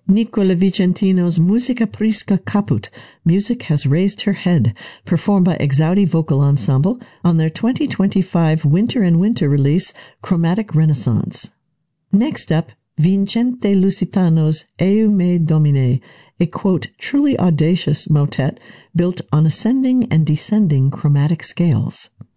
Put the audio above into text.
Nicola Vicentino's Musica Prisca Caput, Music Has Raised Her Head, performed by Exaudi Vocal Ensemble on their 2025 Winter and Winter release, Chromatic Renaissance. Next up, Vincente Lusitano's Eu me Domine, a quote, truly audacious motet built on ascending and descending chromatic scales.